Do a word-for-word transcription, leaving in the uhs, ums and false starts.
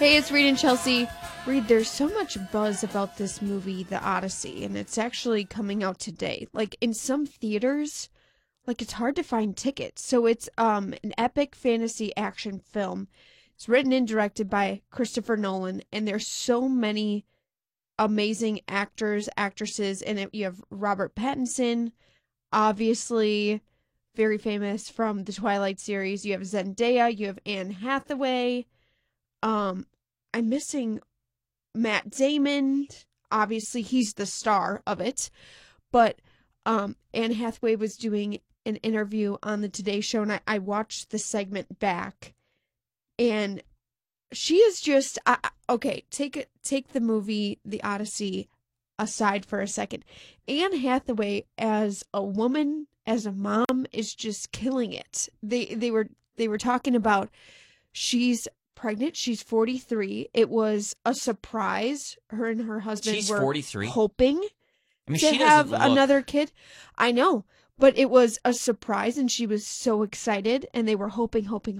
Hey, it's Reed and Chelsea. Reed, there's so much buzz about this movie, The Odyssey, and it's actually coming out today. Like, in some theaters, like, it's hard to find tickets. So it's um an epic fantasy action film. It's written and directed by Christopher Nolan, and there's so many amazing actors, actresses in it. You have Robert Pattinson, obviously very famous from the Twilight series. You have Zendaya, you have Anne Hathaway. Um, I'm missing Matt Damon. Obviously, he's the star of it. But um, Anne Hathaway was doing an interview on the Today Show, and I, I watched the segment back. And she is just... Uh, okay, take, take the movie The Odyssey aside for a second. Anne Hathaway, as a woman, as a mom, is just killing it. They they were they were talking about she's pregnant. She's forty-three. It was a surprise. Her and her husband She's were forty-three? hoping I mean, to she have doesn't look... another kid. I know, but it was a surprise, and she was so excited, and they were hoping, hoping,